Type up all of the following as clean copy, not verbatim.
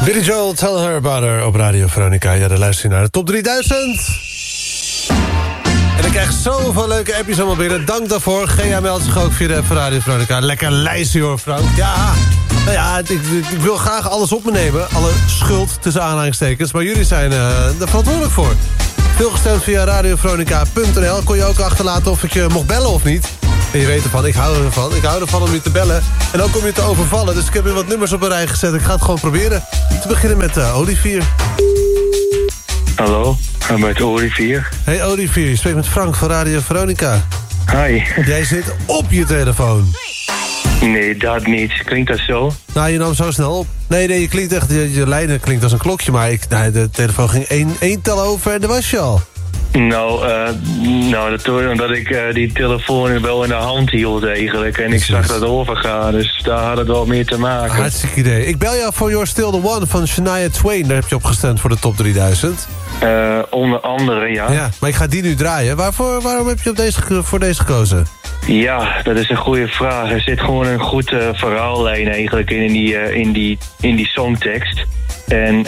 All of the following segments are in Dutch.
Billy Joel, Tell Her About Her op Radio Veronica. Ja, dan luister je naar de top 3000. En ik krijg zoveel leuke appjes allemaal binnen. Dank daarvoor. Gea meldt zich ook via de app van Radio Veronica. Lekker lijstje hoor, Frank. Ja, nou ja, ik wil graag alles op me nemen. Alle schuld tussen aanhalingstekens. Maar jullie zijn er verantwoordelijk voor. Veel gestemd via radioveronica.nl. Kon je ook achterlaten of ik je mocht bellen of niet. En je weet ervan, ik hou ervan. Ik hou ervan om je te bellen. En ook om je te overvallen. Dus ik heb weer wat nummers op een rij gezet. Ik ga het gewoon proberen. Te beginnen met Olivier. Hallo, met Olivier. Hey Olivier, je spreekt met Frank van Radio Veronica. Hi. Jij zit op je telefoon. Nee, dat niet. Klinkt dat zo? Nou, je nam zo snel op. Nee, je klinkt echt, je lijnen klinkt als een klokje. Maar de telefoon ging één tel over en daar was je al. Nou, dat was omdat ik die telefoon wel in de hand hield eigenlijk. En ik zag dat overgaan, dus daar had het wel mee te maken. Hartstikke idee. Ik bel jou voor You're Still the One van Shania Twain. Daar heb je op gestemd voor de top 3000. Onder andere, ja. Ja, maar ik ga die nu draaien. Waarom heb je voor deze gekozen? Ja, dat is een goede vraag. Er zit gewoon een goed verhaallijn eigenlijk in die songtekst. En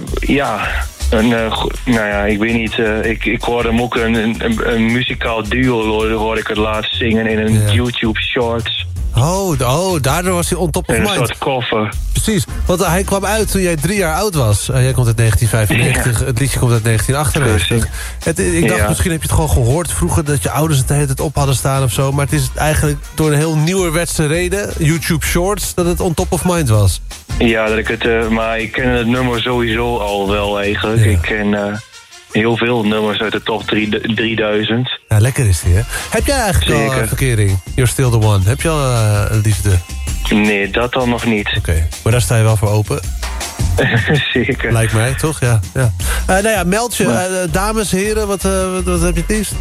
ik weet niet, ik hoorde hem ook een muzikaal duo hoorde ik het laatst zingen in een YouTube Shorts. Oh, daardoor was hij on top of mind. Een soort koffer. Precies, want hij kwam uit toen jij 3 jaar oud was. Jij komt uit 1995, het liedje komt uit 1998. Ik dacht, misschien heb je het gewoon gehoord vroeger dat je ouders het de hele tijd op hadden staan of zo. Maar het is eigenlijk door een heel nieuwerwetse reden, YouTube Shorts, dat het on top of mind was. Ja, maar ik ken het nummer sowieso al wel eigenlijk. Ja. Ik ken heel veel nummers uit de top 3000. Ja, lekker is die, hè? Heb jij eigenlijk al verkering? You're Still the One. Heb je al een liefde? Nee, dat al nog niet. Oké, maar daar sta je wel voor open. Zeker. Lijkt mij, toch? Ja. Meld je. Dames, heren, wat heb je het liefst?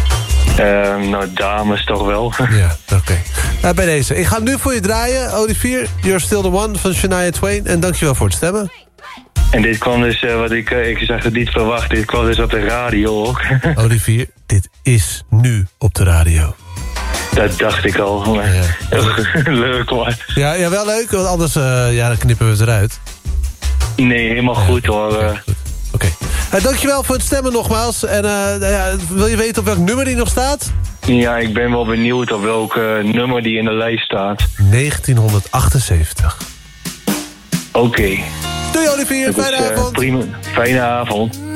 Dames toch wel. Ja, oké. Bij deze. Ik ga nu voor je draaien, Olivier. You're Still the One van Shania Twain. En dankjewel voor het stemmen. En dit kwam dus, wat ik zag het niet verwacht, dit kwam dus op de radio ook. Olivier, dit is nu op de radio. Dat dacht ik al. Maar leuk hoor. Ja, wel leuk, want anders dan knippen we het eruit. Nee, helemaal goed hoor. Oké. Dankjewel voor het stemmen nogmaals. En wil je weten op welk nummer die nog staat? Ja, ik ben wel benieuwd op welk nummer die in de lijst staat. 1978. Oké. Doei Olivier, fijne avond. Prima, fijne avond.